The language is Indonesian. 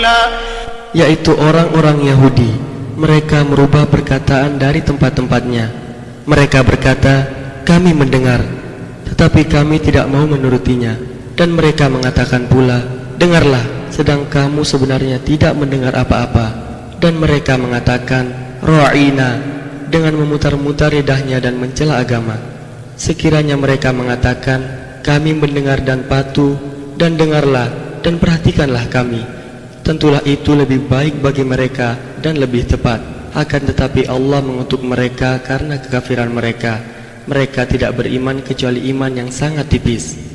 yaitu orang-orang Yahudi. Mereka merubah perkataan dari tempat-tempatnya. Mereka berkata, kami mendengar, tetapi kami tidak mau menurutinya. Dan mereka mengatakan pula, dengarlah, sedang kamu sebenarnya tidak mendengar apa-apa. Dan mereka mengatakan, ra'ina, dengan memutar-mutar lidahnya dan mencela agama. Sekiranya mereka mengatakan, kami mendengar dan patuh, dan dengarlah dan perhatikanlah kami, tentulah itu lebih baik bagi mereka dan lebih tepat. Akan tetapi Allah mengutuk mereka karena kekafiran mereka. Mereka tidak beriman kecuali iman yang sangat tipis.